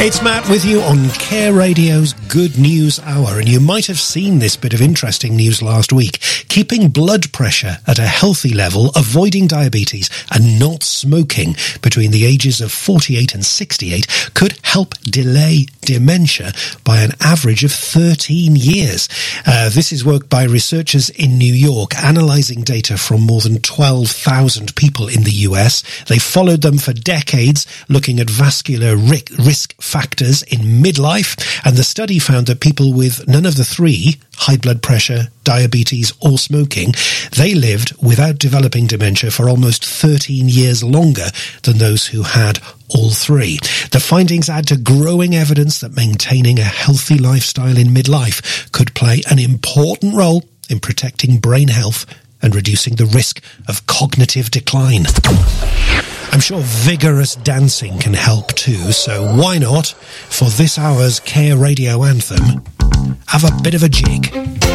It's Matt with you on Care Radio's Good News Hour, and you might have seen this bit of interesting news last week. Keeping blood pressure at a healthy level, avoiding diabetes and not smoking between the ages of 48 and 68 could help delay dementia by an average of 13 years. This is work by researchers in New York, analysing data from more than 12,000 people in the US. They followed them for decades, looking at vascular risk factors in midlife, and the study found that people with none of the three, high blood pressure, diabetes or smoking, they lived without developing dementia for almost 13 years longer than those who had all three. The findings add to growing evidence that maintaining a healthy lifestyle in midlife could play an important role in protecting brain health and reducing the risk of cognitive decline. I'm sure vigorous dancing can help too, so why not, for this hour's Care Radio Anthem, have a bit of a jig.